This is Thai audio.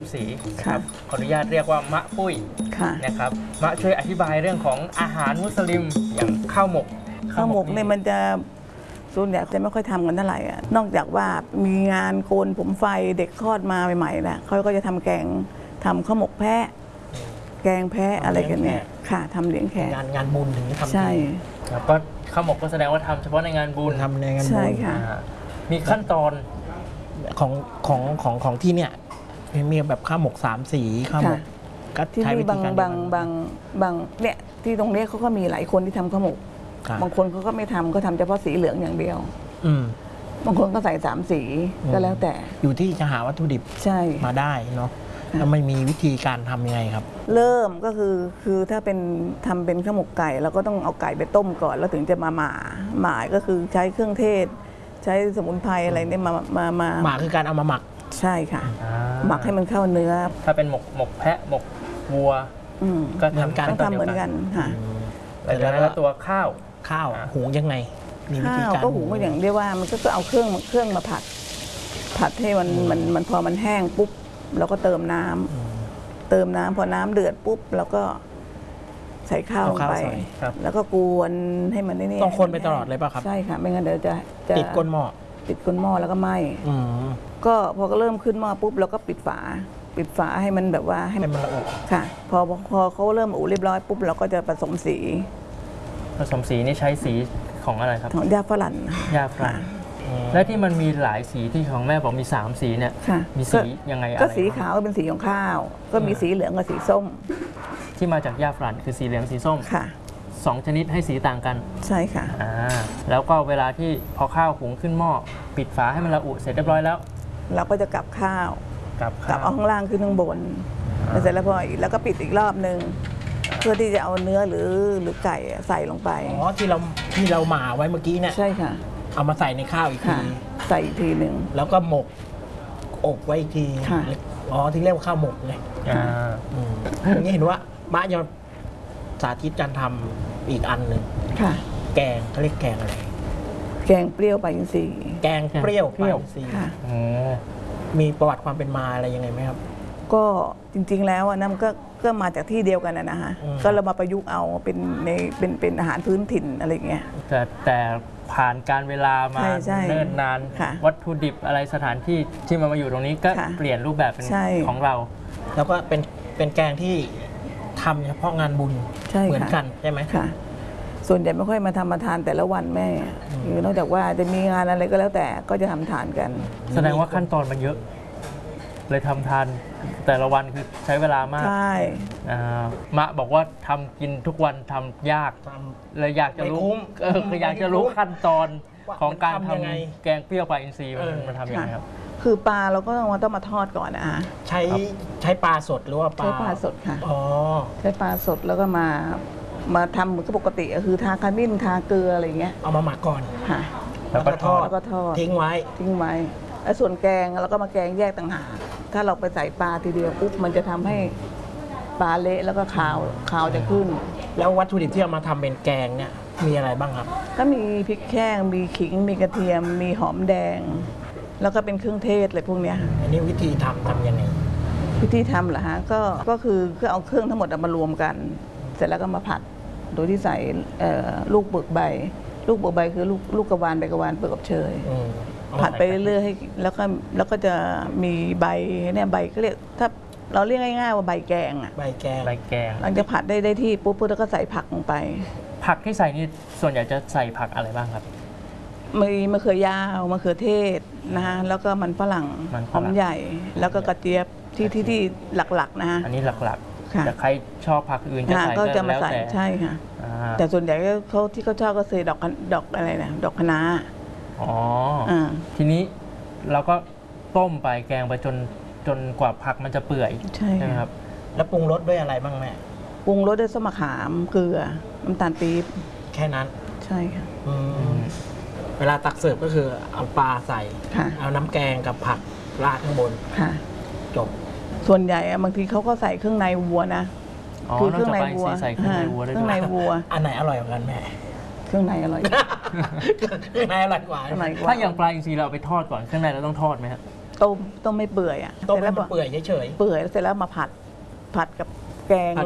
สีครับขออนุญาตเรียกว่ามะปุ้ยนะครับมะช่วยอธิบายเรื่องของอาหารมุสลิมอย่างข้าวหมกเนี่ยมันจะส่วนใหญ่จะไม่ค่อยทำกันเท่าไหร่นอกจากว่ามีงานโกนผมไฟเด็กคลอดมาใหม่ๆนะเขาก็จะทำแกงทำข้าวหมกแพะแกงแพะอะไรกันเนี่ยค่ะทำเลี้ยงแขกงานบุญถึงจะทำใช่แล้วก็ข้าวหมกก็แสดงว่าทำเฉพาะในงานบุญทำในงานบุญใช่ค่ะมีขั้นตอนของที่เนี่ยมีแบบข้าวหมก3 สีข้าวหมกก็ที่นี่บางเนี่ยที่ตรงนี้เขาก็มีหลายคนที่ทำข้าวหมกบางคนเขาก็ไม่ทำก็ทำเฉพาะสีเหลืองอย่างเดียวบางคนก็ใส่3 สีก็แล้วแต่อยู่ที่จะหาวัตถุดิบใช่มาได้เนาะแล้วไม่มีวิธีการทำยังไงครับเริ่มก็คือถ้าเป็นทำเป็นข้าวหมกไก่เราก็ต้องเอาไก่ไปต้มก่อนแล้วถึงจะมาหม่าก็คือใช้เครื่องเทศใช้สมุนไพรอะไรเนี่ยหม่าคือการเอามาหมักใช่ค่ะหมักให้มันเข้าเนื้อถ้าเป็นหมกแพะหมกวัวก็ต้องทำเหมือนกันค่ะแล้วตัวข้าวหุงยังไงมีวิธีการก็หุงก็อย่างเรียกว่ามันก็เอาเครื่องมาผัดให้มันพอมันแห้งปุ๊บเราก็เติมน้ำพอน้ำเดือดปุ๊บเราก็ใส่ข้าวลงไปแล้วก็กวนให้มันนี่ต้องคนไปตลอดเลยป่ะครับใช่ค่ะไม่งั้นเดี๋ยวจะติดก้นหม้อแล้วก็ไหม้ก็พอก็เริ่มขึ้นหม้อปุ๊บเราก็ปิดฝาให้มันแบบว่าให้มันละอุค่ะพอเขาเริ่มอุเรียบร้อยปุ๊บเราก็จะผสมสีนี่ใช้สีของอะไรครับของยาฝรั่งและที่มันมีหลายสีที่ของแม่บอกมี3 สีเนี่ยมีสียังไงก็สีขาวเป็นสีของข้าวก็มีสีเหลืองกับสีส้มที่มาจากหญ้าฝรั่งคือสีเหลืองสีส้มค่ะ 2 ชนิดให้สีต่างกันใช่ค่ะแล้วก็เวลาที่พอข้าวหุงขึ้นหม้อปิดฝาให้มันละอุเสร็จเรียบร้อยแล้วเราก็จะกลับข้าวเอาข้างล่างขึ้นข้างบนเสร็จแล้วพอแล้วก็ปิดอีกรอบนึงเพื่อที่จะเอาเนื้อหรือไก่ใส่ลงไปที่เราหม่าไว้เมื่อกี้เนี่ยใช่ค่ะเอามาใส่ในข้าวอีกทีใส่อีกทีหนึ่งแล้วก็หมกอบไว้อีกทีที่เรียกว่าข้าวหมกไงอย่างนี้เห็นว่าบ้านยังสาธิตการทำอีกอันหนึ่งแกงเขาเรียกแกงอะไรแกงเปรี้ยวปลาอินทรีย์แกงเปรี้ยวปลาอินทรีย์มีประวัติความเป็นมาอะไรยังไงไหมครับก็จริงๆแล้วนั่นก็มาจากที่เดียวกันนะฮะก็เรามาประยุกต์เอาเป็นอาหารพื้นถิ่นอะไรเงี้ยแต่ผ่านการเวลามาเนิ่นนานวัตถุดิบอะไรสถานที่ที่มาอยู่ตรงนี้ก็เปลี่ยนรูปแบบเป็นของเราแล้วก็เป็นแกงที่ทำเฉพาะงานบุญเหมือนกันใช่ไหมค่ะส่วนใหญ่ไม่ค่อยมาทำมาทานแต่ละวันแม่คือนอกจากว่าจะมีงานอะไรก็แล้วแต่ก็จะทำทานกันแสดงว่าขั้นตอนมันเยอะเลยทำทานแต่ละวันคือใช้เวลามากใช่มะบอกว่าทำกินทุกวันทำยากเลยอยากจะรู้คืออยากจะรู้ขั้นตอนของการทำแกงเปรี้ยวปลาอินทรีย์มันทำยังไงครับคือปลาเราก็ต้องมาทอดก่อนนะใช้ปลาสดหรือว่าใช้ปลาสดค่ะใช้ปลาสดแล้วก็มาทำเหมือนกับปกติคือทาขมิ้นทาเกลืออะไรเงี้ยเอามาหมักก่อนค่ะแล้วก็ทอดทิ้งไว้แล้วส่วนแกงเราก็มาแกงแยกต่างหากถ้าเราไปใส่ปลาทีเดียวปุ๊บมันจะทำให้ปลาเละแล้วก็ขาวจะขึ้นแล้ววัตถุดิบที่เอามาทำเป็นแกงเนี่ยมีอะไรบ้างครับก็มีพริกแห้งมีขิงมีกระเทียมมีหอมแดงแล้วก็เป็นเครื่องเทศอะไรพวกนี้อันนี้วิธีทำยังไงวิธีทำเหรอฮะก็คือเอาเครื่องทั้งหมดมารวมกันเสร็จแล้วก็มาผัดโดยที่ใส่ลูกเปลือกใบคือลูกกระวานใบกระวานเปลือกกับเชยผัดไปเรื่อยๆแล้วก็จะมีใบเนี่ยใบก็เรียกถ้าเราเรียกง่ายๆว่าใบแกงใบแกงหลังจากผัดได้ที่ปุ๊บแล้วก็ใส่ผักลงไปผักที่ใส่นี่ส่วนใหญ่จะใส่ผักอะไรบ้างครับมีมะเขือยาวมะเขือเทศนะฮะแล้วก็มันฝรั่งหอมใหญ่แล้วก็กระเจี๊ยบที่หลักๆนะฮะอันนี้หลักๆแต่ใครชอบผักอื่นจะใส่ก็แล้วแต่ใช่ค่ะแต่ส่วนใหญ่เขาที่เขาชอบก็ใส่ดอกอะไรนะดอกคะน้าทีนี้เราก็ต้มไปแกงไปจนกว่าผักมันจะเปื่อยใช่ไหมครับแล้วปรุงรสด้วยอะไรบ้างแม่ปรุงรสด้วยส้มมะขามเกลือน้ำตาลปี๊บแค่นั้นใช่ค่ะเวลาตักเสิร์ฟก็คือเอาปลาใส่เอาน้ำแกงกับผักราดข้างบนจบส่วนใหญ่บางทีเขาก็ใส่เครื่องในวัวนะคือเครื่องในวัวใส่เครื่องในวัวเครื่องในวัวอันไหนอร่อยกว่ากันแม่เครื่องในอร่อยเครื่องในอร่อยกว่าถ้าอย่างปลาอินทรีเราเอาไปทอดก่อนเครื่องในเราต้องทอดไหมครับต้มไม่เปื่อยอ่ะต้มสร็จให้แล้วมันเปื่อยเฉยเปื่อยแล้วเสร็จแล้วมาผัดกับแกง